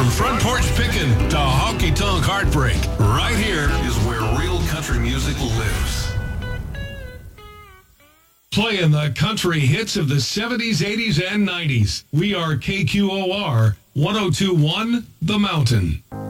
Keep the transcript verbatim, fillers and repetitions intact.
From front porch pickin' to honky-tonk heartbreak, right here is where real country music lives. Playing the country hits of the seventies, eighties, and nineties. We are K Q O R one oh two point one The Mountain.